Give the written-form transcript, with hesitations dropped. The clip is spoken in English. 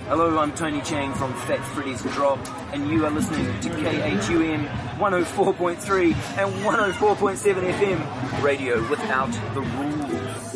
Hello, I'm Tony Chang from Fat Freddy's Drop, and you are listening to KHUM 104.3 and 104.7 FM, radio without the rules.